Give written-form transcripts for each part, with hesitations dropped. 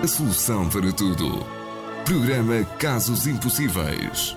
A solução para tudo. Programa Casos Impossíveis.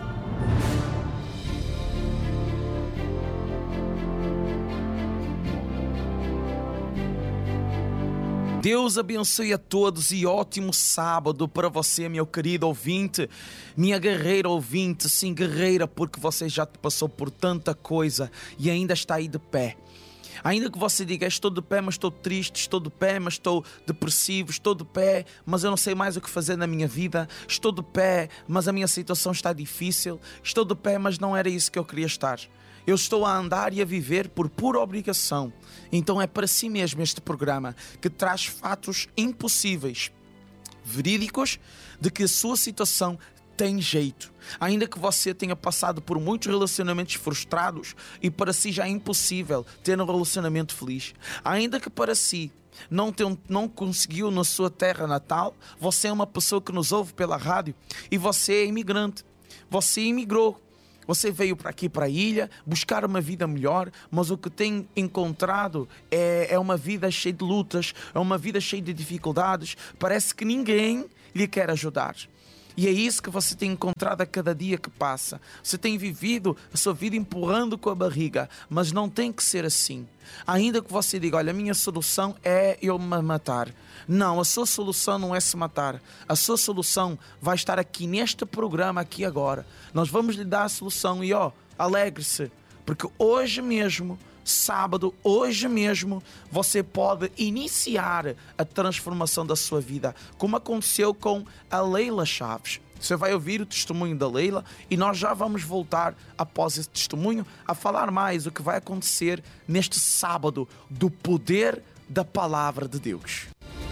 Deus abençoe a todos e ótimo sábado para você, meu querido ouvinte, minha guerreira ouvinte, sim, guerreira, porque você já passou por tanta coisa e ainda está aí de pé. Ainda que você diga, estou de pé, mas estou triste, estou de pé, mas estou depressivo, estou de pé, mas eu não sei mais o que fazer na minha vida, estou de pé, mas a minha situação está difícil, estou de pé, mas não era isso que eu queria estar. Eu estou a andar e a viver por pura obrigação. Então é para si mesmo este programa que traz fatos impossíveis, verídicos, de que a sua situação tem jeito. Ainda que você tenha passado por muitos relacionamentos frustrados e para si já é impossível ter um relacionamento feliz. Ainda que para si não conseguiu na sua terra natal, você é uma pessoa que nos ouve pela rádio e você é imigrante. Você imigrou. Você veio para aqui, para a ilha, buscar uma vida melhor, mas o que tem encontrado é uma vida cheia de lutas, é uma vida cheia de dificuldades. Parece que ninguém lhe quer ajudar. E é isso que você tem encontrado a cada dia que passa. Você tem vivido a sua vida empurrando com a barriga, mas não tem que ser assim. Ainda que você diga, olha, a minha solução é eu me matar. Não, a sua solução não é se matar. A sua solução vai estar aqui neste programa, aqui agora. Nós vamos lhe dar a solução e alegre-se, porque hoje mesmo, sábado, hoje mesmo, você pode iniciar a transformação da sua vida, como aconteceu com a Leila Chaves. Você vai ouvir o testemunho da Leila e nós já vamos voltar, após esse testemunho, a falar mais o que vai acontecer neste sábado do poder da Palavra de Deus.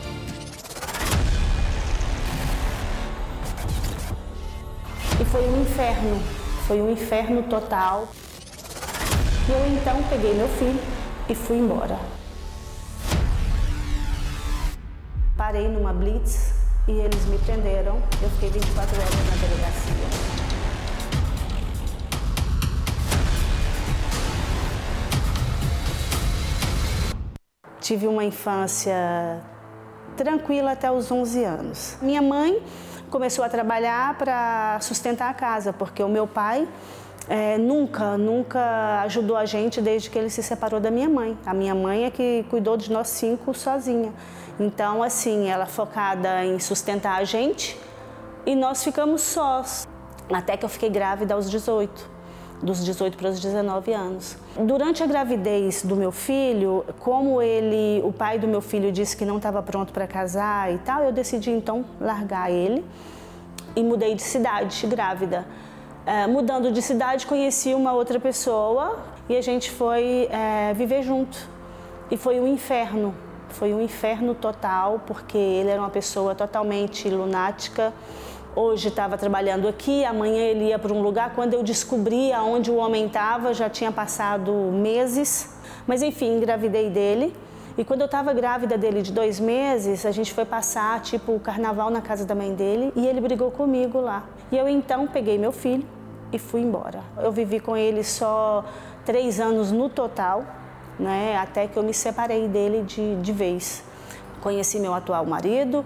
E foi um inferno total. E eu então peguei meu filho e fui embora. Parei numa blitz e eles me prenderam. Eu fiquei 24 horas na delegacia. Tive uma infância tranquila até os 11 anos. Minha mãe começou a trabalhar para sustentar a casa, porque o meu pai nunca ajudou a gente desde que ele se separou da minha mãe. A minha mãe é que cuidou de nós 5 sozinha. Então, assim, ela focada em sustentar a gente e nós ficamos sós. Até que eu fiquei grávida aos 18, dos 18 para os 19 anos. Durante a gravidez do meu filho, como o pai do meu filho disse que não estava pronto para casar e tal, eu decidi então largar ele e mudei de cidade, grávida. Mudando de cidade, conheci uma outra pessoa e a gente foi viver junto. E foi um inferno total, porque ele era uma pessoa totalmente lunática. Hoje estava trabalhando aqui, amanhã ele ia para um lugar. Quando eu descobri aonde o homem estava, já tinha passado meses. Mas enfim, engravidei dele. E quando eu estava grávida dele de 2 meses, a gente foi passar o carnaval na casa da mãe dele e ele brigou comigo lá. E eu então peguei meu filho e fui embora. Eu vivi com ele só 3 anos no total, né, até que eu me separei dele de vez. Conheci meu atual marido,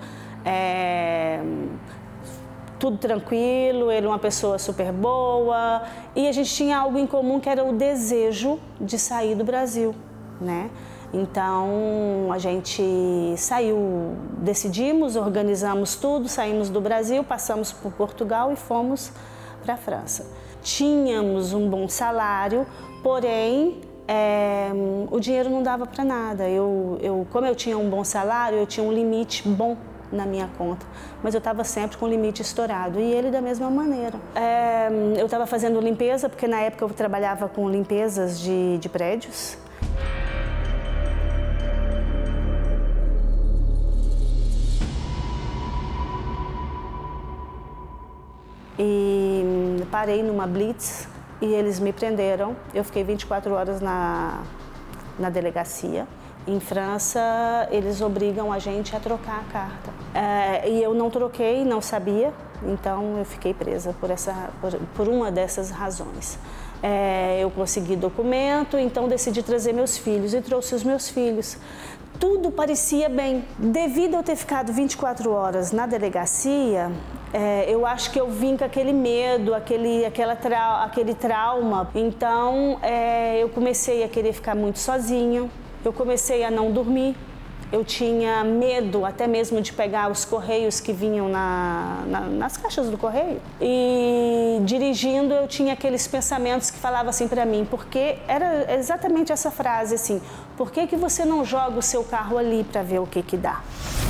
tudo tranquilo, ele é uma pessoa super boa e a gente tinha algo em comum que era o desejo de sair do Brasil, né? Então a gente saiu, decidimos, organizamos tudo, saímos do Brasil, passamos por Portugal e fomos para a França. Tínhamos um bom salário, porém o dinheiro não dava para nada. Como eu tinha um bom salário, eu tinha um limite bom na minha conta, mas eu estava sempre com o limite estourado e ele da mesma maneira. Eu estava fazendo limpeza, porque na época eu trabalhava com limpezas de prédios. E parei numa blitz e eles me prenderam. Eu fiquei 24 horas na delegacia. Em França, eles obrigam a gente a trocar a carta. E eu não troquei, não sabia, então eu fiquei presa por uma dessas razões. Eu consegui documento, então decidi trazer meus filhos e trouxe os meus filhos. tudo parecia bem. Devido a eu ter ficado 24 horas na delegacia, eu acho que eu vim com aquele medo, aquele trauma. Então, eu comecei a querer ficar muito sozinha, eu comecei a não dormir. Eu tinha medo até mesmo de pegar os correios que vinham nas caixas do correio. E dirigindo eu tinha aqueles pensamentos que falavam assim para mim, porque era exatamente essa frase assim, por que você não joga o seu carro ali para ver o que dá?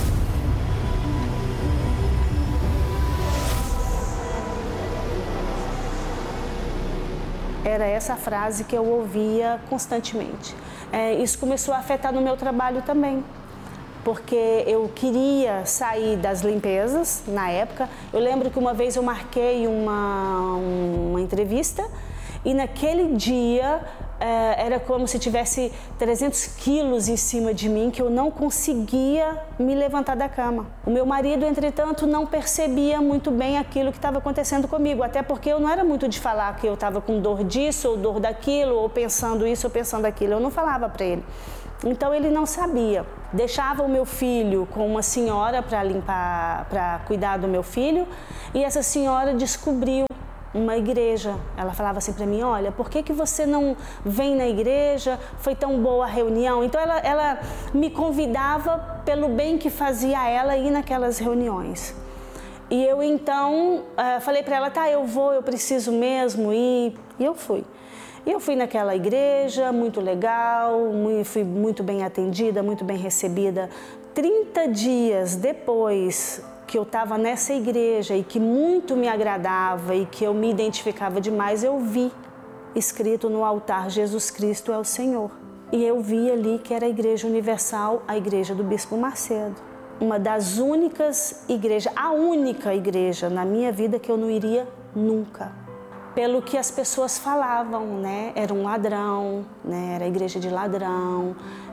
Era essa frase que eu ouvia constantemente. Isso começou a afetar no meu trabalho também, porque eu queria sair das limpezas na época. Eu lembro que uma vez eu marquei uma entrevista e naquele dia era como se tivesse 300 quilos em cima de mim, que eu não conseguia me levantar da cama. O meu marido, entretanto, não percebia muito bem aquilo que estava acontecendo comigo, até porque eu não era muito de falar que eu estava com dor disso ou dor daquilo, ou pensando isso ou pensando aquilo. Eu não falava para ele. Então ele não sabia. Deixava o meu filho com uma senhora para cuidar do meu filho, e essa senhora descobriu uma igreja. Ela falava assim para mim, olha, por que você não vem na igreja? Foi tão boa a reunião. Então ela me convidava pelo bem que fazia a ela ir naquelas reuniões. E eu então falei para ela, tá, eu vou, eu preciso mesmo ir. E eu fui. E eu fui naquela igreja, muito legal, fui muito bem atendida, muito bem recebida. 30 dias depois que eu estava nessa igreja e que muito me agradava e que eu me identificava demais, eu vi escrito no altar, Jesus Cristo é o Senhor. E eu vi ali que era a Igreja Universal, a igreja do Bispo Macedo. Uma das únicas igrejas, a única igreja na minha vida que eu não iria nunca. Pelo que as pessoas falavam, né? Era um ladrão, né? Era a igreja de ladrão,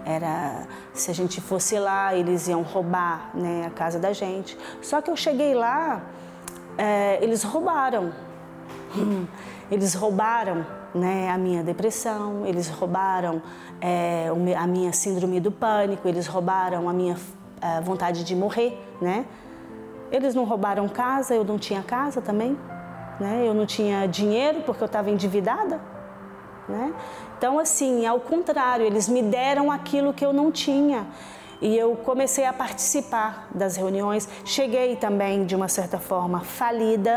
se a gente fosse lá, eles iam roubar, né, a casa da gente. Só que eu cheguei lá, eles roubaram. Eles roubaram, né, a minha depressão, eles roubaram a minha síndrome do pânico, eles roubaram a minha vontade de morrer, né? Eles não roubaram casa, eu não tinha casa também. Né? Eu não tinha dinheiro porque eu estava endividada, né? Então, assim, ao contrário, eles me deram aquilo que eu não tinha. E eu comecei a participar das reuniões. Cheguei também, de uma certa forma, falida.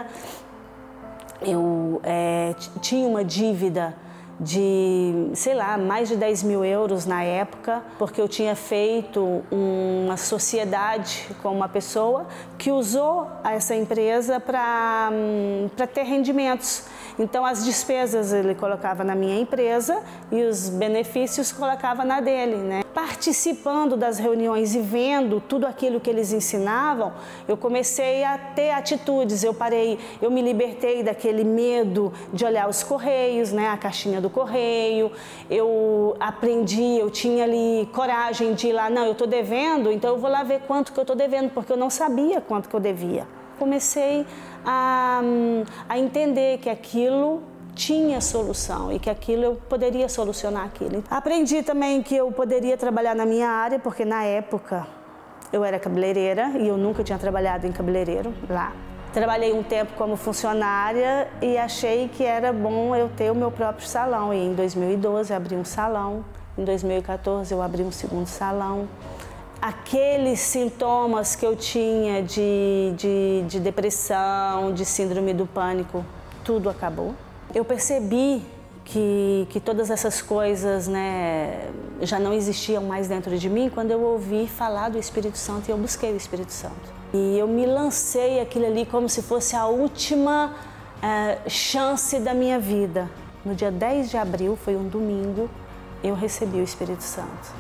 Eu tinha uma dívida de, sei lá, mais de 10 mil euros na época, porque eu tinha feito uma sociedade com uma pessoa que usou essa empresa para ter rendimentos. Então, as despesas ele colocava na minha empresa e os benefícios colocava na dele, né? Participando das reuniões e vendo tudo aquilo que eles ensinavam, eu comecei a ter atitudes. Eu me libertei daquele medo de olhar os correios, né? A caixinha do correio. Eu aprendi, eu tinha ali coragem de ir lá, não, eu estou devendo, então eu vou lá ver quanto que eu estou devendo, porque eu não sabia quanto que eu devia. Comecei a entender que aquilo tinha solução e que aquilo eu poderia solucionar aquilo. Aprendi também que eu poderia trabalhar na minha área, porque na época eu era cabeleireira e eu nunca tinha trabalhado em cabeleireiro lá. Trabalhei um tempo como funcionária e achei que era bom eu ter o meu próprio salão. E em 2012 eu abri um salão, em 2014 eu abri um segundo salão. Aqueles sintomas que eu tinha de depressão, de síndrome do pânico, tudo acabou. Eu percebi que todas essas coisas, né, já não existiam mais dentro de mim quando eu ouvi falar do Espírito Santo e eu busquei o Espírito Santo. E eu me lancei aquilo ali como se fosse a última chance da minha vida. No dia 10 de abril, foi um domingo, eu recebi o Espírito Santo.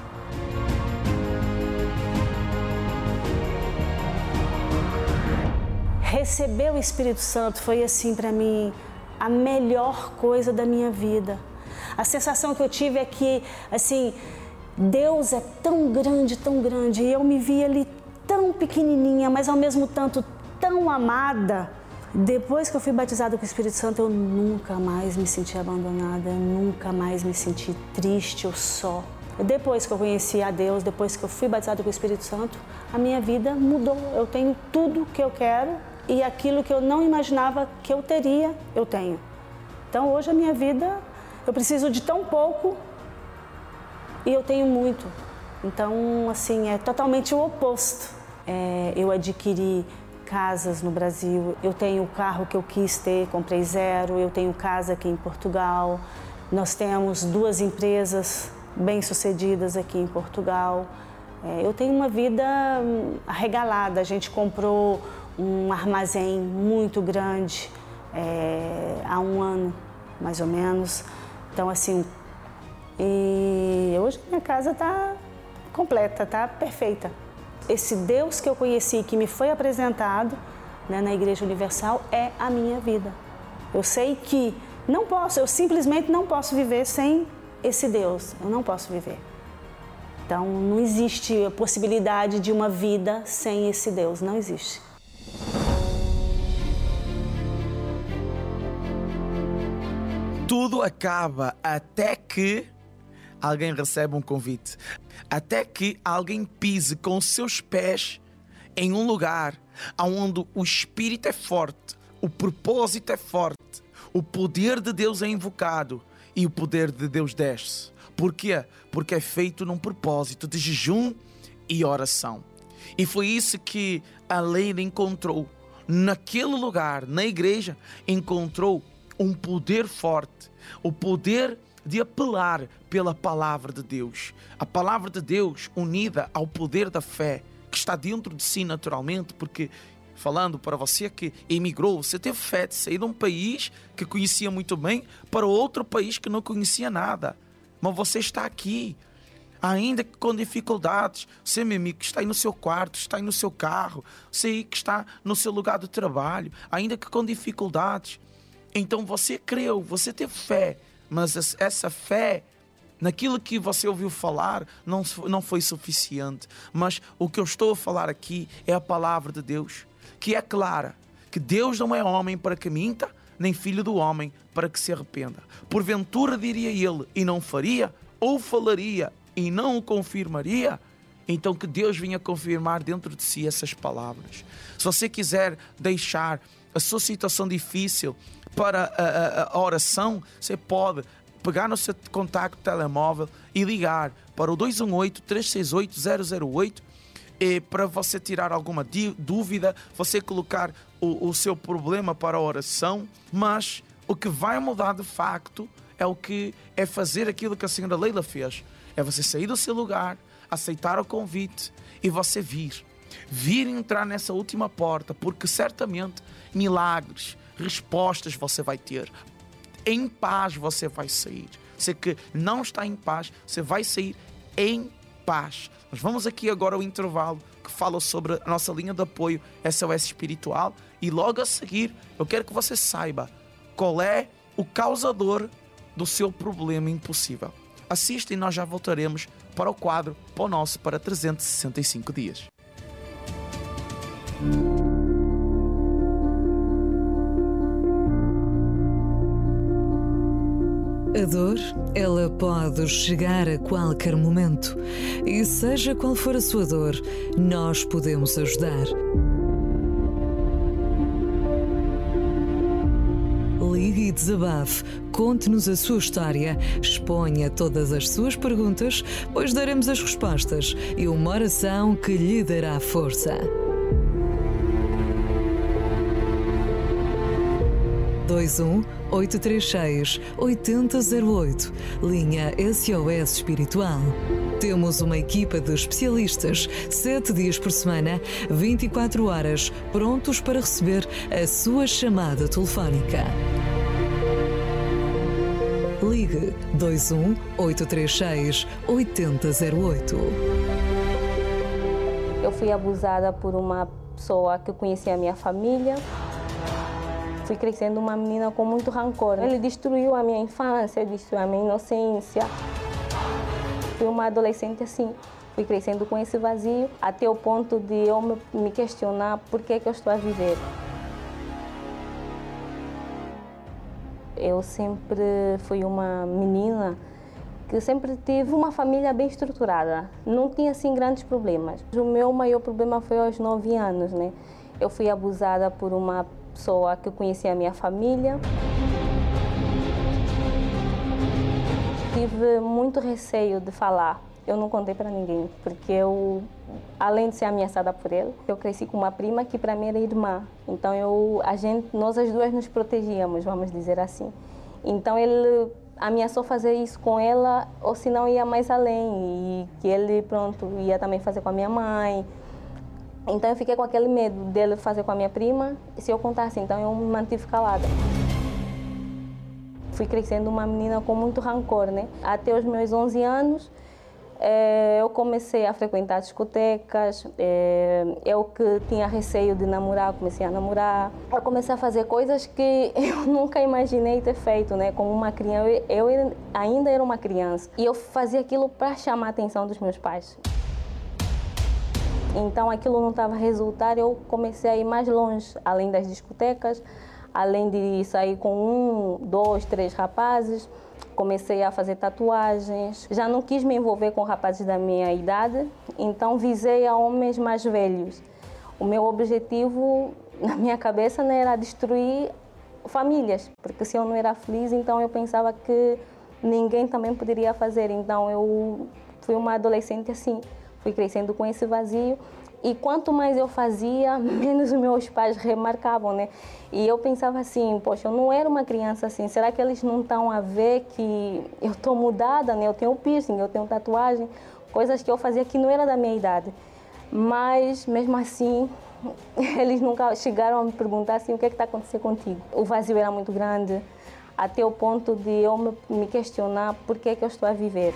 Receber o Espírito Santo foi assim para mim a melhor coisa da minha vida. A sensação que eu tive é que, assim, Deus é tão grande, e eu me via ali tão pequenininha, mas ao mesmo tempo tão amada. Depois que eu fui batizada com o Espírito Santo, eu nunca mais me senti abandonada, eu nunca mais me senti triste ou só. Depois que eu conheci a Deus, depois que eu fui batizada com o Espírito Santo, a minha vida mudou. Eu tenho tudo que eu quero e aquilo que eu não imaginava que eu teria, eu tenho. Então hoje a minha vida, eu preciso de tão pouco e eu tenho muito. Então, assim, é totalmente o oposto. Eu adquiri casas no Brasil, eu tenho o carro que eu quis ter, comprei 0, eu tenho casa aqui em Portugal, nós temos 2 empresas bem-sucedidas aqui em Portugal. Eu tenho uma vida arregalada, a gente comprou um armazém muito grande há 1 ano, mais ou menos. Então, assim, e hoje minha casa está completa, está perfeita. Esse Deus que eu conheci, que me foi apresentado, né, na Igreja Universal, é a minha vida. Eu sei que eu simplesmente não posso viver sem esse Deus. Eu não posso viver. Então, não existe a possibilidade de uma vida sem esse Deus. Não existe. Tudo acaba até que alguém recebe um convite. Até que alguém pise com os seus pés em um lugar onde o Espírito é forte, o propósito é forte, o poder de Deus é invocado e o poder de Deus desce. Por quê? Porque é feito num propósito de jejum e oração. E foi isso que a Leila encontrou. Naquele lugar, na igreja, encontrou um poder forte, o poder de apelar pela palavra de Deus. A palavra de Deus unida ao poder da fé, que está dentro de si naturalmente, porque, falando para você que emigrou, você teve fé de sair de um país que conhecia muito bem para outro país que não conhecia nada. Mas você está aqui, ainda que com dificuldades. Você, meu amigo, que está aí no seu quarto, está aí no seu carro, você aí que está no seu lugar de trabalho, ainda que com dificuldades. Então você creu, você teve fé, mas essa fé, naquilo que você ouviu falar, não foi suficiente. Mas o que eu estou a falar aqui é a palavra de Deus, que é clara, que Deus não é homem para que minta, nem filho do homem para que se arrependa. Porventura diria ele e não faria, ou falaria e não o confirmaria. Então que Deus venha confirmar dentro de si essas palavras. Se você quiser deixar a sua situação difícil para a oração, você pode pegar no seu contacto telemóvel e ligar para o 218-368-008 para você tirar alguma dúvida, você colocar o seu problema para a oração. Mas o que vai mudar de facto é fazer aquilo que a senhora Leila fez. É você sair do seu lugar, aceitar o convite e você vir entrar nessa última porta, porque certamente milagres, respostas você vai ter. Em paz você vai sair. Você que não está em paz, você vai sair em paz. Nós vamos aqui agora ao intervalo que fala sobre a nossa linha de apoio SOS Espiritual, e logo a seguir eu quero que você saiba qual é o causador do seu problema impossível. Assista e nós já voltaremos para o quadro para 365 dias. A dor, ela pode chegar a qualquer momento. E seja qual for a sua dor, nós podemos ajudar. Ligue e desabafe, conte-nos a sua história, exponha todas as suas perguntas, pois daremos as respostas e uma oração que lhe dará força. 21-836-8008, linha SOS Espiritual. Temos uma equipa de especialistas, 7 dias por semana, 24 horas, prontos para receber a sua chamada telefónica. Ligue 21-836-8008. Eu fui abusada por uma pessoa que conhecia a minha família. Fui crescendo uma menina com muito rancor. Ele destruiu a minha infância, destruiu a minha inocência. Fui uma adolescente assim. Fui crescendo com esse vazio, até o ponto de eu me questionar por que eu estou a viver. Eu sempre fui uma menina que sempre tive uma família bem estruturada, não tinha assim grandes problemas. O meu maior problema foi aos 9 anos, né? Eu fui abusada por uma pessoa que conhecia a minha família. Tive muito receio de falar. Eu não contei para ninguém, porque além de ser ameaçada por ele, eu cresci com uma prima que para mim era irmã. Então nós as duas nos protegíamos, vamos dizer assim. Então ele ameaçou fazer isso com ela, ou se não ia mais além, e que ele, pronto, ia também fazer com a minha mãe. Então eu fiquei com aquele medo dele fazer com a minha prima, se eu contasse, então eu me mantive calada. Fui crescendo uma menina com muito rancor, né? Até os meus 11 anos, eu comecei a frequentar discotecas, eu que tinha receio de namorar, comecei a namorar. Eu comecei a fazer coisas que eu nunca imaginei ter feito, né? Como uma criança, eu ainda era uma criança e eu fazia aquilo para chamar a atenção dos meus pais. Então aquilo não estava a resultar, eu comecei a ir mais longe, além das discotecas, além de sair com 1, 2, 3 rapazes. Comecei a fazer tatuagens, já não quis me envolver com rapazes da minha idade, então visei a homens mais velhos. O meu objetivo, na minha cabeça, né, era destruir famílias, porque se eu não era feliz, então eu pensava que ninguém também poderia fazer. Então eu fui uma adolescente assim, fui crescendo com esse vazio. E quanto mais eu fazia, menos os meus pais remarcavam, né? E eu pensava assim, poxa, eu não era uma criança assim, será que eles não estão a ver que eu estou mudada, né? Eu tenho piercing, eu tenho tatuagem, coisas que eu fazia que não era da minha idade. Mas, mesmo assim, eles nunca chegaram a me perguntar assim, o que está acontecendo contigo? O vazio era muito grande, até o ponto de eu me questionar por que eu estou a viver.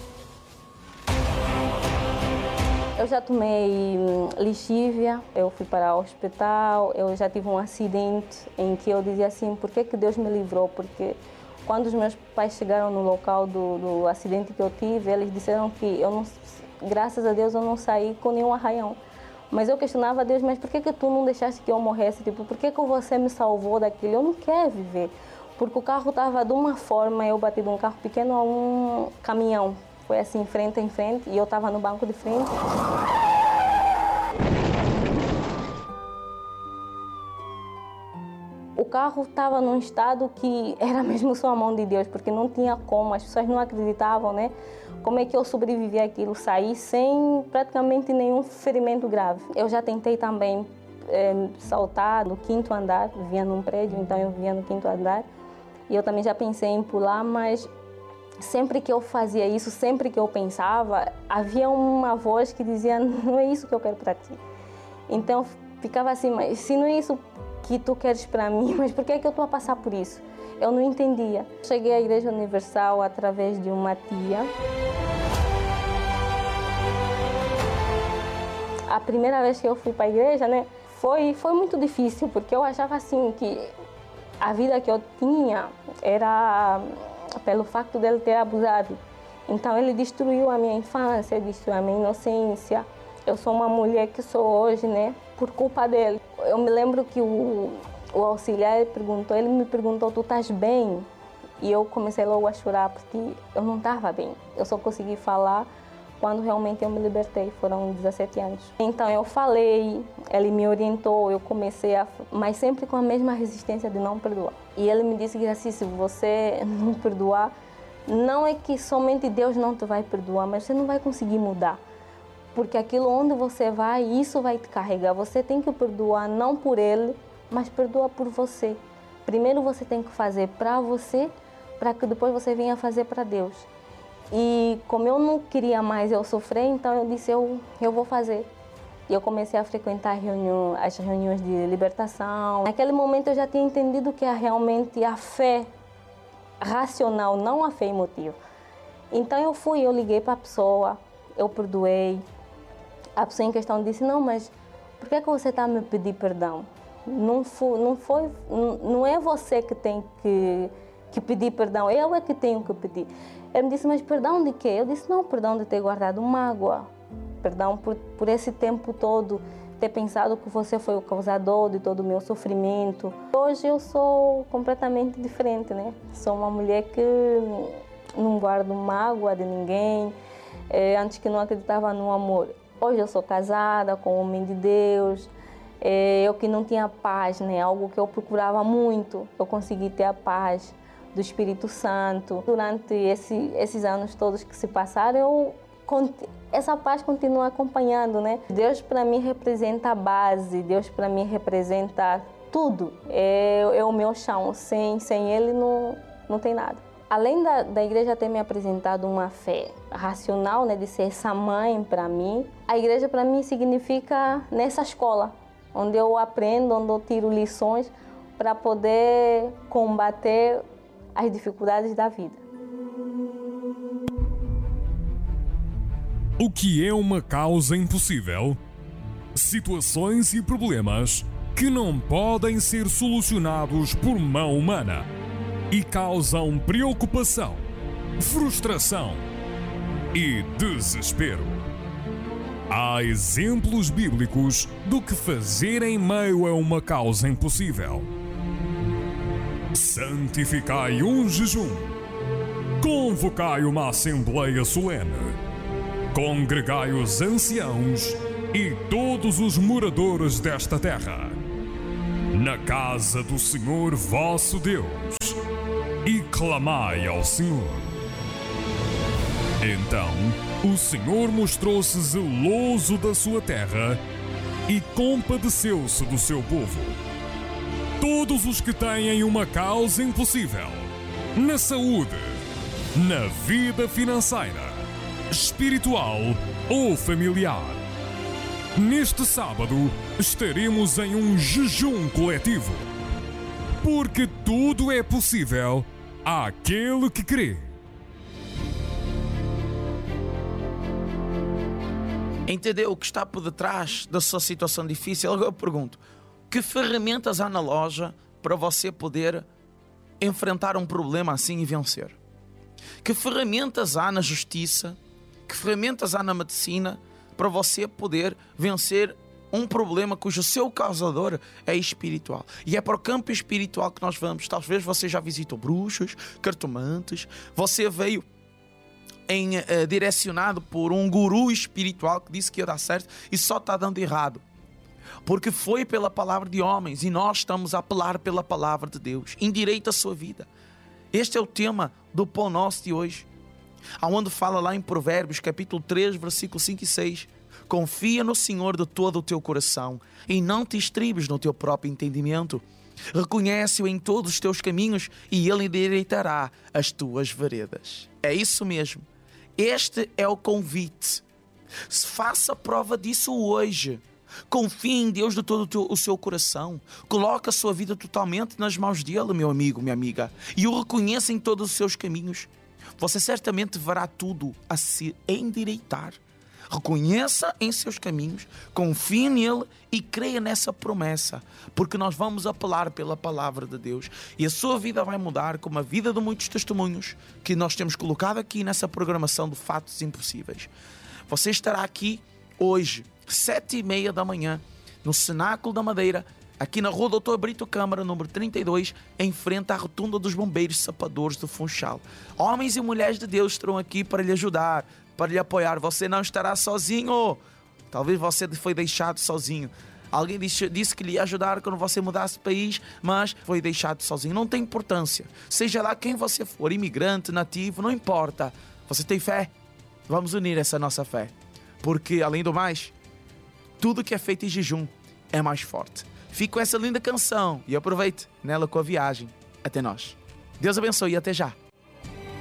Eu já tomei lixívia, eu fui para o hospital, eu já tive um acidente em que eu dizia assim, por que Deus me livrou? Porque quando os meus pais chegaram no local do acidente que eu tive, eles disseram que graças a Deus eu não saí com nenhum arranhão. Mas eu questionava a Deus, mas por que tu não deixaste que eu morresse? Tipo, por que você me salvou daquilo? Eu não quero viver. Porque o carro estava de uma forma, eu bati de um carro pequeno a um caminhão. Foi assim, frente em frente, e eu estava no banco de frente. O carro estava num estado que era mesmo só a mão de Deus, porque não tinha como, as pessoas não acreditavam, né? Como é que eu sobrevivi àquilo, saí sem praticamente nenhum ferimento grave. Eu já tentei também saltar do 5º andar, vivia num prédio, então eu vivia no 5º andar. E eu também já pensei em pular, mas sempre que eu fazia isso, sempre que eu pensava, havia uma voz que dizia, não é isso que eu quero para ti. Então ficava assim, mas se não é isso que tu queres para mim, mas por que é que eu estou a passar por isso? Eu não entendia. Cheguei à Igreja Universal através de uma tia. A primeira vez que eu fui para a igreja, né, foi muito difícil, porque eu achava assim que a vida que eu tinha era pelo facto dele ter abusado. Então ele destruiu a minha infância, destruiu a minha inocência. Eu sou uma mulher que sou hoje, né, por culpa dele. Eu me lembro que o auxiliar ele me perguntou, tu estás bem? E eu comecei logo a chorar porque eu não estava bem. Eu só consegui falar quando realmente eu me libertei, foram 17 anos. Então eu falei, ele me orientou, eu comecei mas sempre com a mesma resistência de não perdoar. E ele me disse que assim, se você não perdoar, não é que somente Deus não te vai perdoar, mas você não vai conseguir mudar. Porque aquilo onde você vai, isso vai te carregar. Você tem que perdoar não por ele, mas perdoa por você. Primeiro você tem que fazer para você, para que depois você venha fazer para Deus. E como eu não queria mais eu sofrer, então eu disse, eu vou fazer. E eu comecei a frequentar as reuniões de libertação. Naquele momento eu já tinha entendido que é realmente a fé racional, não a fé emotiva. Então eu liguei para a pessoa, eu perdoei. A pessoa em questão disse, não, mas por que você está a me pedir perdão? Não é você que tem que pedir perdão, eu é que tenho que pedir. Ele me disse, mas perdão de quê? Eu disse, não, perdão de ter guardado mágoa, perdão por esse tempo todo ter pensado que você foi o causador de todo o meu sofrimento. Hoje eu sou completamente diferente, né? Sou uma mulher que não guardo mágoa de ninguém. Antes que não acreditava no amor. Hoje eu sou casada com um homem de Deus. Eu que não tinha paz, né? Algo que eu procurava muito, eu consegui ter a paz do Espírito Santo. Durante esses anos todos que se passaram, essa paz continua acompanhando, né? Deus para mim representa a base, Deus para mim representa tudo. É o meu chão, sem Ele não tem nada. Além da igreja ter me apresentado uma fé racional, né, de ser essa mãe para mim, a igreja para mim significa nessa escola, onde eu aprendo, onde eu tiro lições para poder combater as dificuldades da vida. O que é uma causa impossível? Situações e problemas que não podem ser solucionados por mão humana e causam preocupação, frustração e desespero. Há exemplos bíblicos do que fazer em meio a uma causa impossível. Santificai um jejum. Convocai uma assembleia solene. Congregai os anciãos e todos os moradores desta terra na casa do Senhor vosso Deus e clamai ao Senhor. Então o Senhor mostrou-se zeloso da sua terra e compadeceu-se do seu povo. Todos os que têm uma causa impossível, na saúde, na vida financeira, espiritual ou familiar, neste sábado estaremos em um jejum coletivo, porque tudo é possível àquele que crê. Entendeu o que está por detrás da sua situação difícil? Eu pergunto, que ferramentas há na loja para você poder enfrentar um problema assim e vencer? Que ferramentas há na justiça? Que ferramentas há na medicina para você poder vencer um problema cujo seu causador é espiritual? E é para o campo espiritual que nós vamos. Talvez você já visitou bruxos, cartomantes, você veio direcionado por um guru espiritual que disse que ia dar certo e só está dando errado. Porque foi pela palavra de homens e nós estamos a apelar pela palavra de Deus. Endireita a sua vida. Este é o tema do Pão Nosso de hoje. Aonde fala lá em Provérbios, capítulo 3, versículos 5 e 6. Confia no Senhor de todo o teu coração e não te estribes no teu próprio entendimento. Reconhece-o em todos os teus caminhos e Ele endireitará as tuas veredas. É isso mesmo. Este é o convite. Faça prova disso hoje. Confie em Deus de todo o seu coração. Coloque a sua vida totalmente nas mãos dele, meu amigo, minha amiga. E o reconheça em todos os seus caminhos. Você certamente verá tudo a se endireitar. Reconheça em seus caminhos, confie nele e creia nessa promessa, porque nós vamos apelar pela palavra de Deus e a sua vida vai mudar como a vida de muitos testemunhos que nós temos colocado aqui nessa programação de Fatos Impossíveis. Você estará aqui hoje, 7h30 da manhã, no Cenáculo da Madeira, aqui na Rua Doutor Brito Câmara, número 32, em frente à Rotunda dos Bombeiros Sapadores do Funchal. Homens e mulheres de Deus estarão aqui para lhe ajudar, para lhe apoiar. Você não estará sozinho. Talvez você foi deixado sozinho. Alguém disse que lhe ia ajudar quando você mudasse de país, mas foi deixado sozinho. Não tem importância. Seja lá quem você for, imigrante, nativo, não importa. Você tem fé? Vamos unir essa nossa fé. Porque, além do mais, tudo que é feito em jejum é mais forte. Fique com essa linda canção e aproveite nela com a viagem até nós. Deus abençoe e até já.